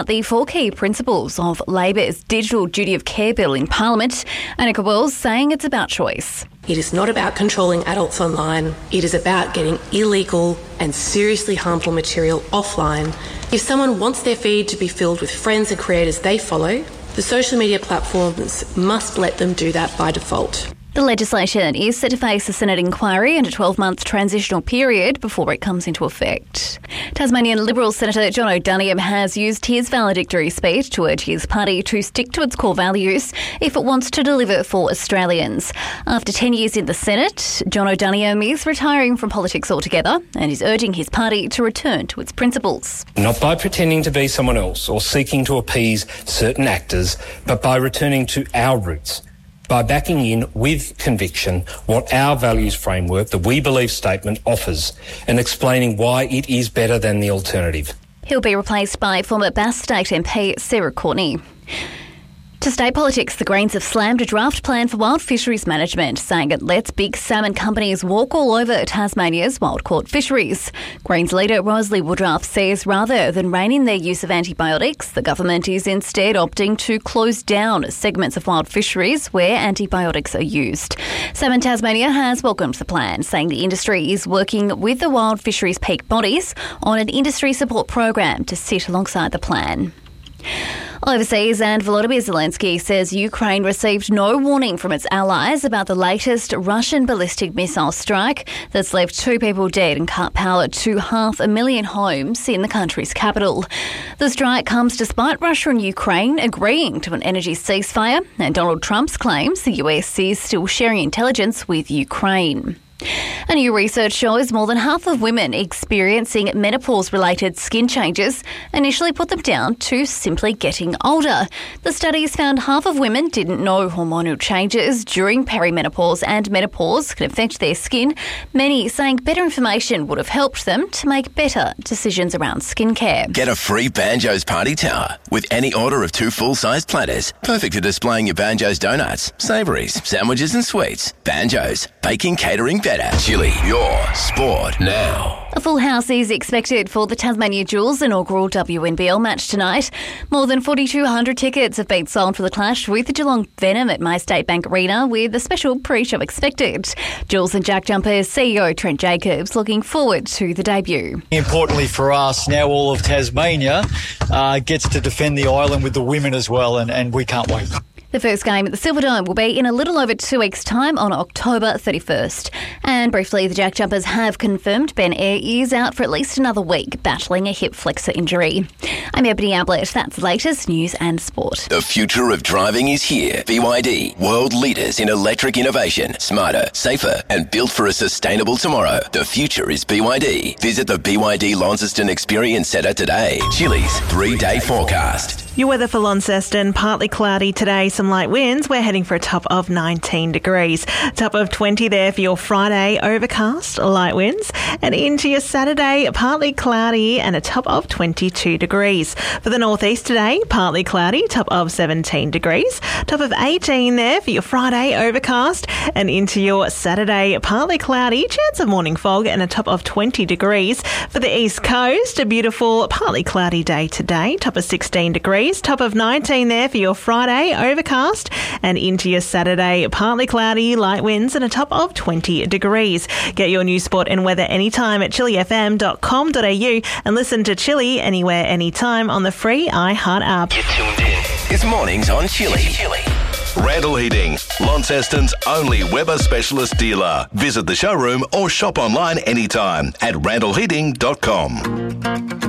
the 4 key principles of Labor's Digital Duty of Care Bill in Parliament. Annika Wells saying it's about choice. It is not about controlling adults online. It is about getting illegal and seriously harmful material offline. If someone wants their feed to be filled with friends and creators they follow, the social media platforms must let them do that by default. The legislation is set to face a Senate inquiry and a 12-month transitional period before it comes into effect. Tasmanian Liberal Senator John O'Doniam has used his valedictory speech to urge his party to stick to its core values if it wants to deliver for Australians. After 10 years in the Senate, John O'Doniam is retiring from politics altogether and is urging his party to return to its principles. Not by pretending to be someone else or seeking to appease certain actors, but by returning to our roots, by backing in with conviction what our values framework, the We Believe statement, offers and explaining why it is better than the alternative. He'll be replaced by former Bass State MP Sarah Courtney. To state politics, the Greens have slammed a draft plan for wild fisheries management, saying it lets big salmon companies walk all over Tasmania's wild-caught fisheries. Greens leader Rosalie Woodruff says rather than rein in their use of antibiotics, the government is instead opting to close down segments of wild fisheries where antibiotics are used. Salmon Tasmania has welcomed the plan, saying the industry is working with the wild fisheries peak bodies on an industry support program to sit alongside the plan. Overseas, and Volodymyr Zelensky says Ukraine received no warning from its allies about the latest Russian ballistic missile strike that's left 2 people dead and cut power to 500,000 homes in the country's capital. The strike comes despite Russia and Ukraine agreeing to an energy ceasefire, and Donald Trump's claims the US is still sharing intelligence with Ukraine. A new research shows more than half of women experiencing menopause-related skin changes initially put them down to simply getting older. The studies found half of women didn't know hormonal changes during perimenopause and menopause can affect their skin, many saying better information would have helped them to make better decisions around skincare. Get a free Banjo's party tower with any order of 2 full-sized platters, perfect for displaying your Banjo's donuts, savouries, sandwiches and sweets. Banjo's, baking, catering better. Chili, your sport now. A full house is expected for the Tasmania Jewels inaugural WNBL match tonight. More than 4,200 tickets have been sold for the clash with the Geelong Venom at MyState Bank Arena, with a special pre-show expected. Jewels and Jack Jumpers CEO Trent Jacobs looking forward to the debut. Importantly for us, now all of Tasmania gets to defend the island with the women as well, and we can't wait. The first game at the Silverdome will be in a little over 2 weeks' time on October 31st. And briefly, the Jack Jumpers have confirmed Ben Eyre is out for at least another week, battling a hip flexor injury. I'm Ebony Ablett. That's the latest news and sport. The future of driving is here. BYD, world leaders in electric innovation, smarter, safer, and built for a sustainable tomorrow. The future is BYD. Visit the BYD Launceston Experience Centre today. Chili's 3-day forecast. Your weather for Launceston, partly cloudy today, some light winds. We're heading for a top of 19 degrees. Top of 20 there for your Friday, overcast, light winds. And into your Saturday, partly cloudy and a top of 22 degrees. For the northeast today, partly cloudy, top of 17 degrees. Top of 18 there for your Friday, overcast. And into your Saturday, partly cloudy, chance of morning fog and a top of 20 degrees. For the east coast, a beautiful, partly cloudy day today, top of 16 degrees. Top of 19 there for your Friday, overcast, and into your Saturday, partly cloudy, light winds and a top of 20 degrees. Get your news, sport and weather anytime at chilifm.com.au and listen to Chili anywhere, anytime on the free iHeart app. You're tuned in. It's mornings on Chili. Randall Heating, Launceston's only Weber specialist dealer. Visit the showroom or shop online anytime at randallheating.com.